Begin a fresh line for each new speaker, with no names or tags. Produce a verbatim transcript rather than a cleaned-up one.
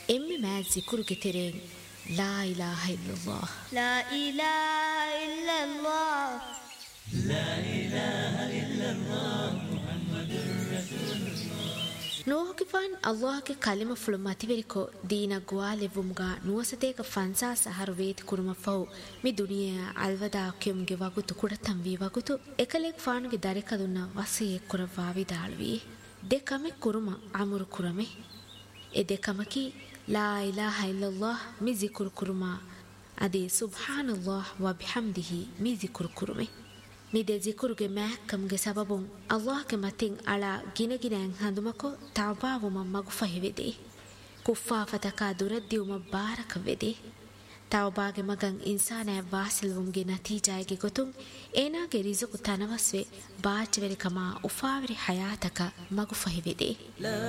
ಎಮ್ಮೆ ಮ್ಯಾ ಜಿಕುರುಗೆ ತೆರೆನ್ ಲಾ ಇಲಾಹ ಇಲ್ಲಲ್ಲಾಹ್
ಲಾ ಇಲಾಹ ಇಲ್ಲಲ್ಲಾಹ್
ಲಾ ಇಲಾಹ ಇಲ್ಲಲ್ಲಾಹ್ ಮುಹಮ್ಮದುರ್ ರಸೂಲುಲ್ಲಾಹ್.
ನೋಹಕಿಫಾನ್ ಅಲ್ಲಾಹ್ಗೆ ಕಲಿಮ ಫುಳು ಮತಿವೆರಿಕೊ ದೀನ ಗುವಾಲೆವುಮ್ಗ ನುವಸತೇಕ ಫನ್ಸಾ ಸಹರು ವೇತಿ ಕುರುಮ ಫೌ ಮಿ ದುನಿಯಾ ಅಲ್ವದಾ ಕ್ಯುಮ್ಗೆ ವಗುತು ಕುಡತಂ V ವಗುತು ಎಕಲೇಕ್ ಫಾನುಗೆ ದರೆಕದುನ್ನ ವಸಿಯೆಕ್ ಕುರವ್ವಾ ವಿದಾಳುವಿ ದೆಕಮೆ ಕುರುಮ ಅಮುರು ಕುರಮೆ A ದೆಕಮಕಿ ಲಾ ಇಲಾಹ ಇಲ್ಲಲ್ಲಾಹ್ ಮಿ ಜಿಕುರು ಕುರುಮ ಅದೇ ಸುಬ್ಹಾನಲ್ಲಾಹ್ ವ ಬಿಹಮ್ದಿಹಿ ಮಿ ಜಿಕುರು ಕುರುಮೆ ಮಿದೆ ಜಿಕುರುಗೆ ಮ್ಯಾಕ್ಕಮ್ಗೆ ಸಬಬುಂ ಅಲ್ಲಾಹ್ಗೆ ಮತಿಂ ಅಳ ಗಿನಗಿನෑಂ ಹಂದುಮಕೊ ತೌಬಾವುಮ ಮಗು ಫಹಿವೆದೆ ಕುಫ್ಫಾಫತಕ ದುರದ್ದಿಯುಮ ಬಾರಕವೆದೆ ತೌಬಾಗೆ ಮಗಂ ಇನ್ಸಾನෑ ವಾಸಿಲ್ವುಂಗೆ ನತೀಜಾಯಗೆ ಗೊತುಂ ಏನಾಗೆ ರಿಜುಕು ತನವಸ್ವೆ ಬಾಚವೆರಿಕಮ ಉಫಾವರಿ ಹಯಾತಕ ಮಗು ಫಹಿವೆದೆ.